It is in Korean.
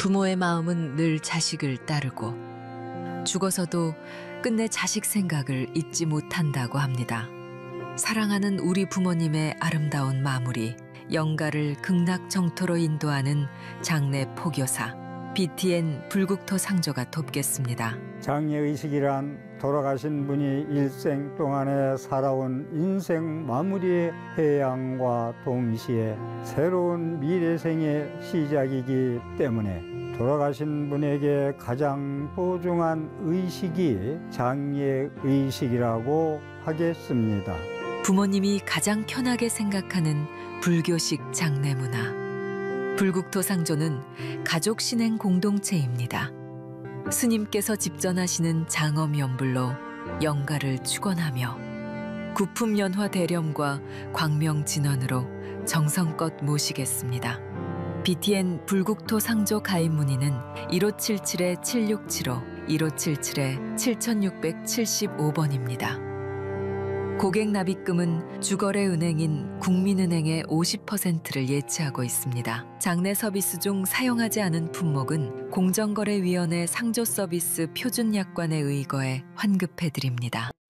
부모의 마음은 늘 자식을 따르고 죽어서도 끝내 자식 생각을 잊지 못한다고 합니다. 사랑하는 우리 부모님의 아름다운 마무리, 영가를 극락정토로 인도하는 장례 포교사 BTN 불국토 상조가 돕겠습니다. 장례의식이란 돌아가신 분이 일생 동안에 살아온 인생 마무리의 해양과 동시에 새로운 미래생의 시작이기 때문에 돌아가신 분에게 가장 소중한 의식이 장례의식이라고 하겠습니다. 부모님이 가장 편하게 생각하는 불교식 장례 문화. 불국토 상조는 가족 신행 공동체입니다. 스님께서 집전하시는 장엄연불로 영가를 축원하며 구품연화 대렴과 광명진언으로 정성껏 모시겠습니다. BTN 불국토 상조 가입 문의는 1577-7675, 1577-7675번입니다. 고객 납입금은 주거래은행인 국민은행의 50%를 예치하고 있습니다. 장례 서비스 중 사용하지 않은 품목은 공정거래위원회 상조 서비스 표준약관에 의거해 환급해드립니다.